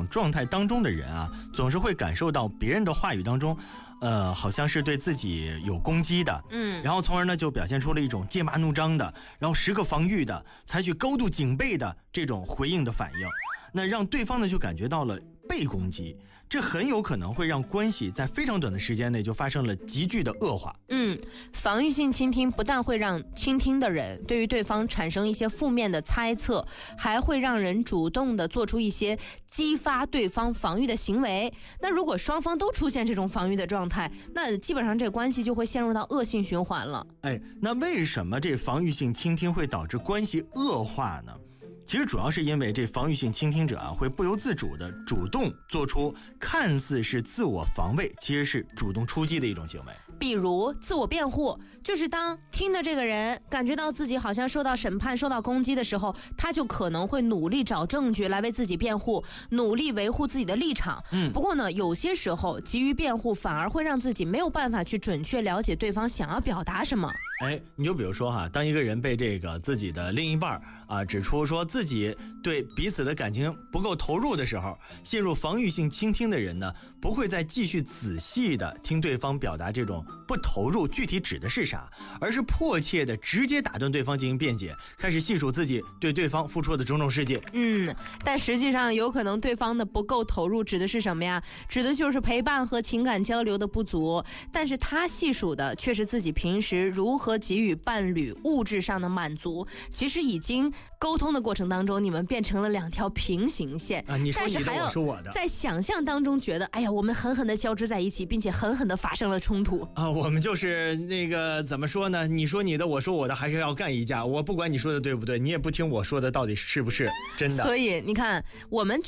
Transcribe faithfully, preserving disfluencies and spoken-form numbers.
状态当中的人啊，总是会感受到别人的话语当中呃，好像是对自己有攻击的， 嗯， 然后从而呢就表现出了一种剑拔弩张的，然后时刻防御的，采取高度警备的这种回应的反应，那让对方呢就感觉到了被攻击，这很有可能会让关系在非常短的时间内就发生了急剧的恶化。 嗯，防御性倾听不但会让倾听的人对于对方产生一些负面的猜测，还会让人主动的做出一些激发对方防御的行为。那如果双方都出现这种防御的状态，那基本上这关系就会陷入到恶性循环了。 哎，那为什么这防御性倾听会导致关系恶化呢？其实主要是因为这防御性倾听者啊，会不由自主的主动做出看似是自我防卫，其实是主动出击的一种行为。 比如自我辩护，就是当听的这个人感觉到自己好像受到审判、受到攻击的时候，他就可能会努力找证据来为自己辩护，努力维护自己的立场。 嗯， 不过呢，有些时候急于辩护反而会让自己没有办法去准确了解对方想要表达什么。 哎，你就比如说哈，当一个人被这个自己的另一半啊指出说自己对彼此的感情不够投入的时候，陷入防御性倾听的人呢，不会再继续仔细的听对方表达这种不投入具体指的是啥，而是迫切的直接打断对方进行辩解，开始细数自己对对方付出的种种事情。 嗯，但实际上有可能对方的不够投入指的是什么呀？指的就是陪伴和情感交流的不足，但是他细数的却是自己平时如何给予伴侣物质上的满足。其实已经沟通的过程当中，你们变成了两条平行线啊，你说你的，我说我的， 在想象当中觉得，哎呀，我们狠狠的交织在一起，并且狠狠的发生了冲突啊。我们就是那个怎么说呢？你说你的，我说我的，还是要干一架。我不管你说的对不对，你也不听我说的到底是不是真的。 所以你看，我们